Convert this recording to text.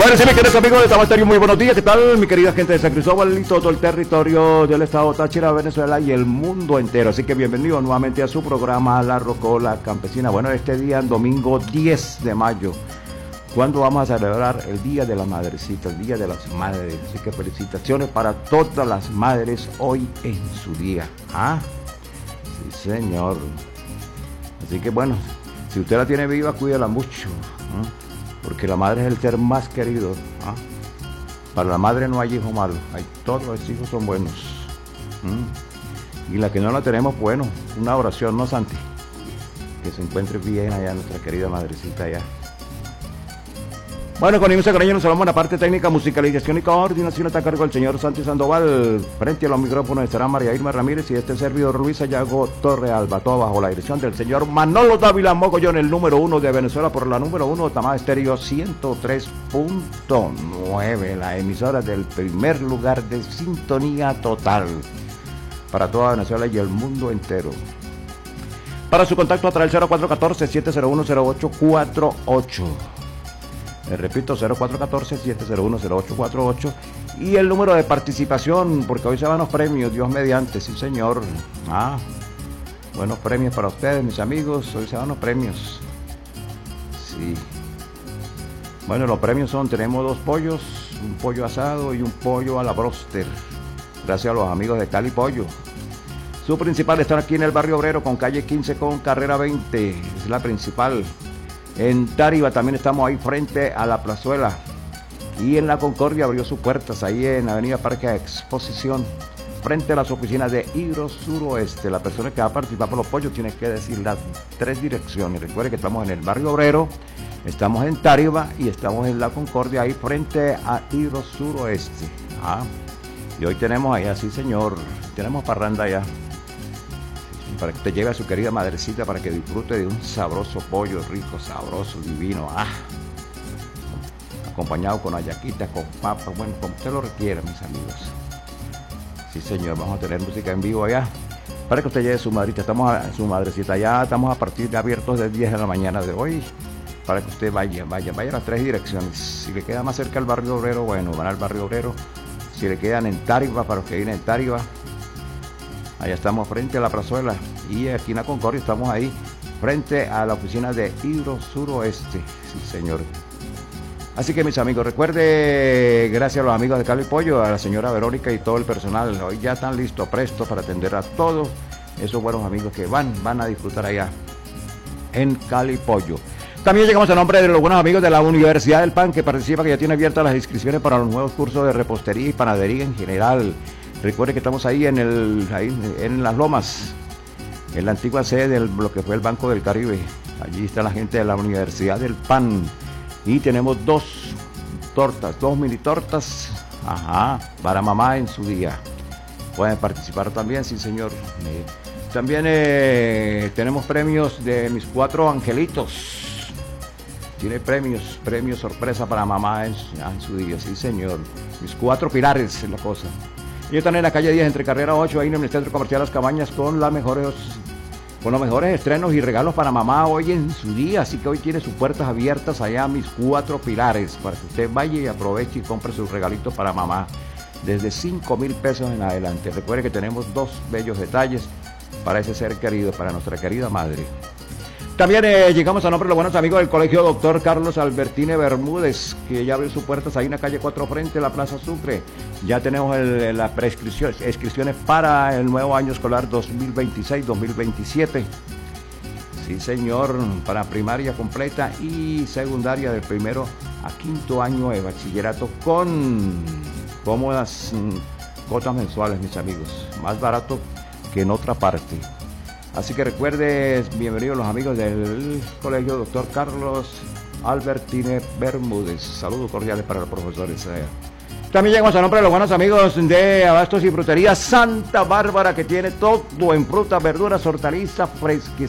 Bueno, sí, mis queridos amigos de Tabasco, muy buenos días. ¿Qué tal, mi querida gente de San Cristóbal y todo el territorio del estado Táchira, Venezuela y el mundo entero? Así que bienvenidos nuevamente a su programa La Rocola Campesina. Bueno, este día, domingo 10 de mayo, cuando vamos a celebrar el Día de la Madrecita, el Día de las Madres. Así que felicitaciones para todas las madres hoy en su día. ¿Ah? Sí, señor. Así que bueno, si usted la tiene viva, cuídala mucho. Porque la madre es el ser más querido. Para la madre no hay hijo malo, todos los hijos son buenos. Y la que no la tenemos, bueno, una oración, ¿no, Santi? Que se encuentre bien allá nuestra querida madrecita allá. Bueno, con inmenso cariño nos saludamos a la parte técnica, musicalización y coordinación está a cargo del señor Santi Sandoval. Frente a los micrófonos estará María Irma Ramírez y este servidor Luis Sayago Torre Alba, todo bajo la dirección del señor Manolo Dávila Mogollón, el número 1 de Venezuela por la número 1 Tamá Estéreo 103.9, la emisora del primer lugar de sintonía total para toda Venezuela y el mundo entero. Para su contacto a través del 0414-701-0848. Repito, 0414-701-0848 y el número de participación, porque hoy se van los premios, Dios mediante, sí señor. Buenos premios para ustedes, mis amigos, hoy se van los premios. Sí. Bueno, los premios son, tenemos 2 pollos, un pollo asado y un pollo a la broster, gracias a los amigos de Cali Pollo. Su principal está aquí en el barrio obrero con calle 15 con carrera 20, es la principal. En Táriba también estamos ahí frente a la plazuela. Y en La Concordia abrió sus puertas ahí en Avenida Parque de Exposición, frente a las oficinas de Hidrosuroeste. La persona que va a participar por los pollos tiene que decir las 3 direcciones. Recuerde que estamos en el barrio obrero, estamos en Táriba y estamos en La Concordia, ahí frente a Hidrosuroeste. Y hoy tenemos allá, sí señor, tenemos parranda allá, para que te lleve a su querida madrecita para que disfrute de un sabroso pollo rico, sabroso, divino, acompañado con hallaquitas, con papas, bueno, como usted lo requiera, mis amigos. Sí señor, vamos a tener música en vivo allá para que usted lleve a su madrecita, su madrecita, ya estamos a partir de abiertos de 10 de la mañana de hoy, para que usted vaya a las 3 direcciones. Si le queda más cerca al barrio obrero, bueno, van al barrio obrero. Si le quedan en Táriba, para los que vienen en Táriba, allá estamos frente a la plazuela, y aquí en La Concordia estamos ahí frente a la oficina de Hidrosuroeste, sí señor. Así que mis amigos, recuerde, gracias a los amigos de Cali Pollo, a la señora Verónica y todo el personal, hoy ya están listos, prestos para atender a todos esos buenos amigos que van a disfrutar allá en Cali Pollo. También llegamos a nombre de los buenos amigos de la Universidad del Pan, que participa, que ya tiene abiertas las inscripciones para los nuevos cursos de repostería y panadería en general. Recuerde que estamos ahí en Las Lomas, en la antigua sede de lo que fue el Banco del Caribe. Allí está la gente de la Universidad del Pan. Y tenemos 2 mini tortas, para mamá en su día. Pueden participar también, sí señor. También tenemos premios de mis 4 angelitos. Tiene premios sorpresa para mamá en su día, sí señor. Mis 4 pilares es la cosa. Yo están en la calle 10 entre carrera 8, ahí en el centro comercial Las Cabañas, con los mejores estrenos y regalos para mamá hoy en su día. Así que hoy tiene sus puertas abiertas allá, mis 4 pilares, para que usted vaya y aproveche y compre sus regalitos para mamá desde 5,000 pesos en adelante. Recuerde que tenemos 2 bellos detalles para ese ser querido, para nuestra querida madre. También llegamos a nombre de los buenos amigos del Colegio Dr. Carlos Albertine Bermúdez, que ya abrió sus puertas ahí en la calle 4 frente a la Plaza Sucre. Ya tenemos las inscripciones para el nuevo año escolar 2026-2027. Sí señor, para primaria completa y secundaria del 1º a 5º año de bachillerato, con cómodas cuotas mensuales, mis amigos, más barato que en otra parte. Así que recuerde, bienvenidos los amigos del Colegio Dr. Carlos Albertine Bermúdez. Saludos cordiales para los profesores. También llegamos a nombre de los buenos amigos de Abastos y Frutería Santa Bárbara, que tiene todo en frutas, verduras, hortalizas, fresquecitas.